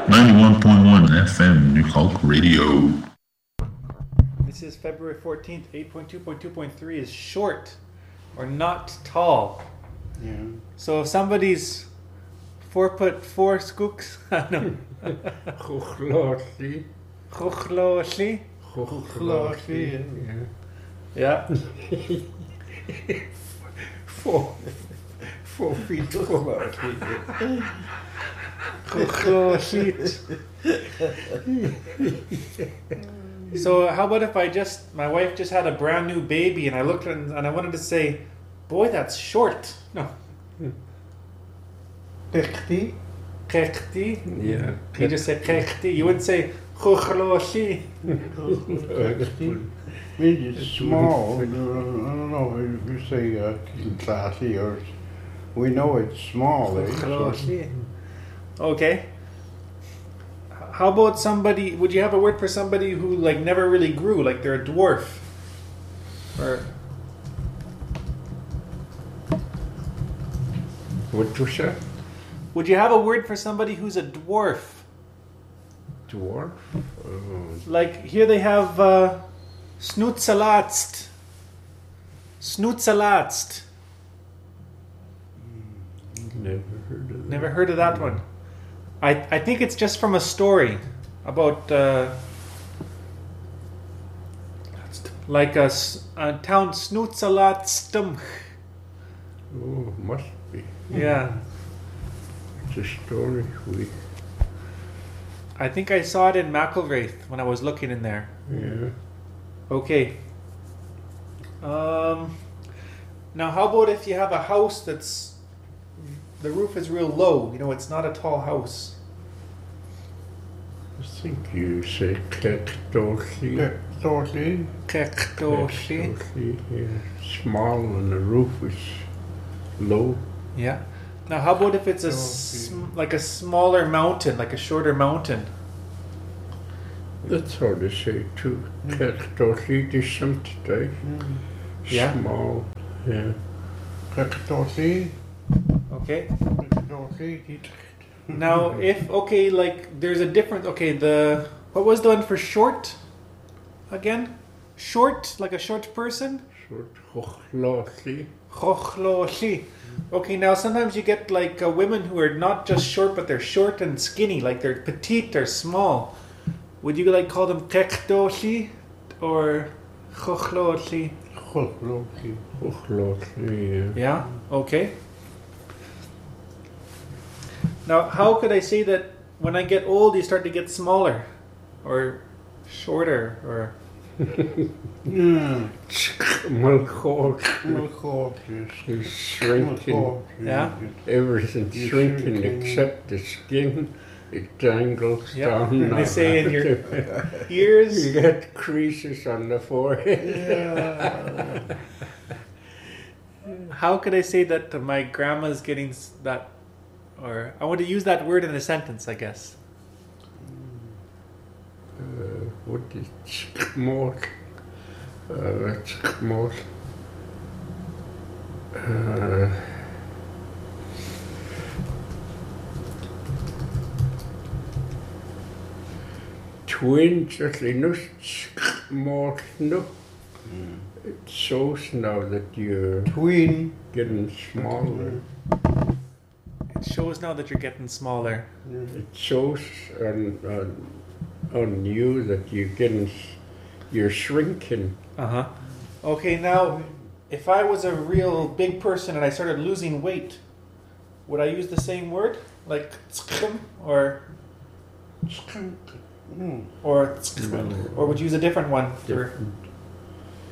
91.1 FM New Hulk Radio. This is February 14th, 8.2.2.3 is short or not tall. Yeah. So if somebody's 4'4" skooks, I don't know. Chochlotli. Chochlotli? Chochlotli. Yeah. 4 feet chochlotli. Chochlotli. So how about if my wife just had a brand new baby and I looked at it and I wanted to say, boy, that's short. No. Pechti. Kechti? Yeah. You just said kechti. You wouldn't say chochlotli. Pechti. Means it's small. I don't know if you say classy or... We know it's small. Chochlotli. Okay. How about somebody, would you have a word for somebody who like never really grew, like they're a dwarf? Or What was that? would you have a word for somebody who's a dwarf? Dwarf? Like here they have snoetsalatst. Snoetsalatst. Never heard of that. Never heard of that one. I think it's just from a story about like a town Snoetsalatstm. Oh, must be. Yeah. It's a story. I think I saw it in McElwraith when I was looking in there. Yeah. Okay. Now how about if you have a house that's the roof is real low, you know, it's not a tall house. I think you say Kektoshi. Kektoshi. Yeah. Small and the roof is low. Yeah. Now how about if it's like a smaller mountain, like a shorter mountain? That's hard to say too. Kektoshi is something. Yeah. Small. Yeah. Kektoshi. Okay. Now if like there's a difference. Okay, what was the one for short? Again, short, like a short person. Short. Chochlotli. Chochlotli. Okay, now sometimes you get like women who are not just short, but they're short and skinny, like they're petite, they're small. Would you like call them kektoshi or chochlotli? Chochlotli. Yeah. Okay. Now, how could I say that when I get old, you start to get smaller, or shorter, or? Malchot is shrinking. Yeah. Everything's shrinking except the skin. It dangles down. They say in your ears. You get creases on the forehead. Yeah. How could I say that my grandma's getting that? Or I want to use that word in a sentence, I guess. What is more? That's more. Twin, just more. No. It shows now that you're getting smaller. It shows now that you're getting smaller. It shows on you that you're shrinking. Okay, now, if I was a real big person and I started losing weight, would I use the same word, like or would you use a different one?